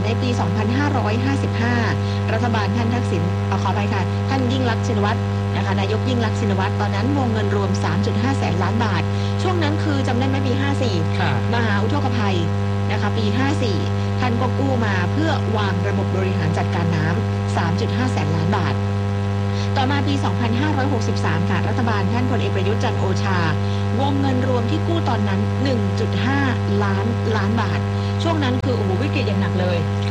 ในปี 2555 รัฐบาลท่านทักษิณขออภัยค่ะท่านยิ่งลักษณ์ชินวัตรนะคะนายกยิ่งลักษณ์ชินวัตรตอนนั้นวงเงินรวม 3.5 แสนล้านบาทช่วงนั้นคือจำได้ไหมปี 54 มหาอุทกภัยนะคะปี 54 ท่านก็กู้มาเพื่อวางระบบบริหารจัดการน้ำ 3.5 แสนล้านบาทต่อมาปี 2563 ค่ะรัฐบาลท่านพลเอกประยุทธ์จันทร์โอชาวงเงินรวมที่กู้ตอนนั้น 1.5 ล้านบาทช่วงนั้นคือวิกฤตอย่างหนักเลย